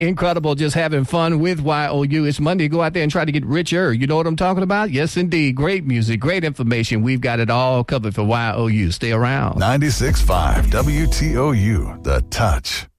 Incredible, just having fun with YOU. It's Monday. Go out there and try to get richer. You know what I'm talking about? Yes, indeed. Great music, great information. We've got it all covered for YOU. Stay around. 96.5 WTOU, The Touch.